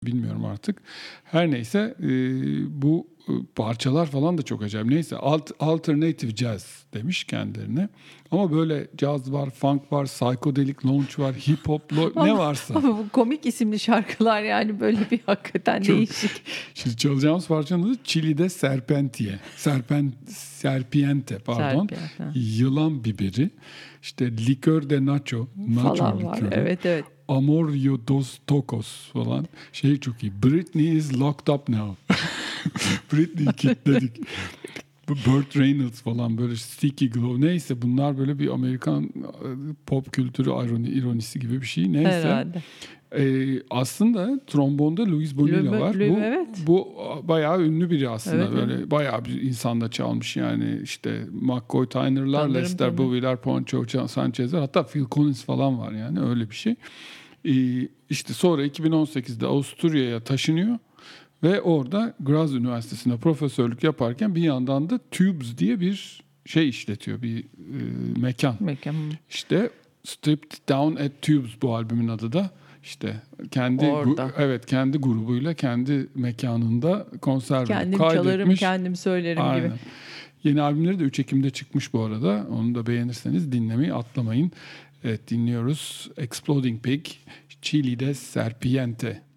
bilmiyorum artık. Her neyse bu parçalar falan da çok acayip. Neyse alternative jazz demiş kendilerine. Ama böyle caz var, funk var, psychedelic lounge var, hip hop, ne varsa. Ama bu komik isimli şarkılar yani böyle bir hakikaten Çok- değişik. Şimdi çalacağımız parçanın adı Chili'de Serpiente pardon. Serpiyat, ha. Yılan biberi. İşte Licor de Nacho Falan var. likörü. Evet. Amor yo dos tocos falan. Çok iyi. Britney is locked up now. Britney'i kilitledik. Bu Burt Reynolds falan, böyle Sticky Glow, neyse bunlar böyle bir Amerikan pop kültürü ironisi gibi bir şey. Neyse. Herhalde. Aslında trombonda Louis Bonilla var. Evet. Bu bayağı ünlü biri aslında. Evet, Böyle bayağı bir insanda çalmış yani, işte McCoy Tyner'lar, Tanırım, Lester tanırım. Bowie'ler, Poncho Sanchez'ler, hatta Phil Collins falan var yani, öyle bir şey. İşte sonra 2018'de Avusturya'ya taşınıyor ve orada Graz Üniversitesi'nde profesörlük yaparken bir yandan da Tubes diye bir şey işletiyor, bir mekan. İşte Stripped Down at Tubes bu albümün adı da. İşte kendi grubuyla kendi mekanında konser verip Kendim kaydetmiş. çalarım, kendim söylerim Aynen gibi. Yeni albümleri de 3 Ekim'de çıkmış bu arada. Onu da beğenirseniz dinlemeyi atlamayın. Evet, dinliyoruz. Exploding Pig, Chili'de Serpiente.